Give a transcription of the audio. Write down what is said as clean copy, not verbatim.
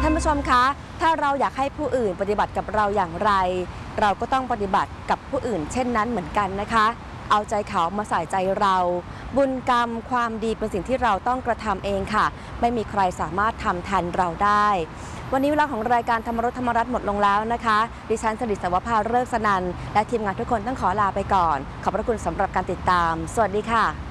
ท่านผู้ชมคะถ้าเราอยากให้ผู้อื่นปฏิบัติกับเราอย่างไรเราก็ต้องปฏิบัติกับผู้อื่นเช่นนั้นเหมือนกันนะคะเอาใจเขามาใส่ใจเราบุญกรรมความดีเป็นสิ่งที่เราต้องกระทำเองค่ะไม่มีใครสามารถทำแทนเราได้วันนี้เวลาของรายการธรรมรสธรรมรัตน์หมดลงแล้วนะคะดิฉันสริศวภาฤกษ์สนันท์และทีมงานทุกคนต้องขอลาไปก่อนขอบพระคุณสำหรับการติดตามสวัสดีค่ะ